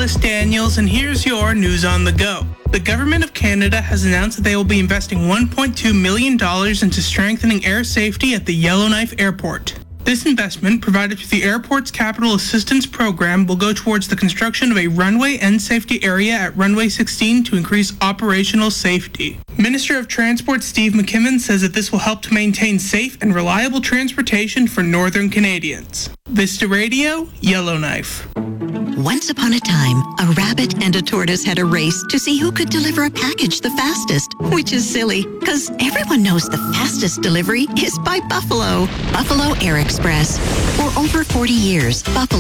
Alice Daniels, and here's your news on the go. The government of Canada has announced that they will be investing $1.2 million into strengthening air safety at the Yellowknife Airport. This investment, provided through the airport's Capital Assistance Program, will go towards the construction of a runway end safety area at Runway 16 to increase operational safety. Minister of Transport Steve McKibben says that this will help to maintain safe and reliable transportation for Northern Canadians. Vista Radio, Yellowknife. Once upon a time, a rabbit and a tortoise had a race to see who could deliver a package the fastest, which is silly, because everyone knows the fastest delivery is by Buffalo. Buffalo Air Express. For over 40 years, Buffalo